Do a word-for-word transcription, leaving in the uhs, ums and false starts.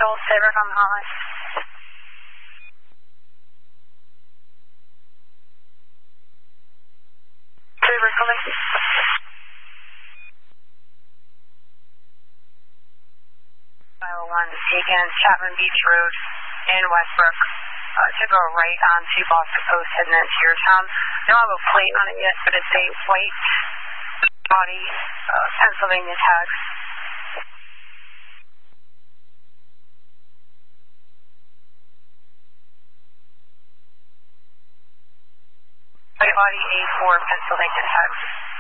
Joel Saber from Hollis. Saber coming. five oh one taken Chapman Beach Road in Westbrook. Uh, to go right onto Boston Post heading into your town. I don't have a plate on it yet, but it's a white body, uh, Pennsylvania tag. White body A four Pennsylvania tag.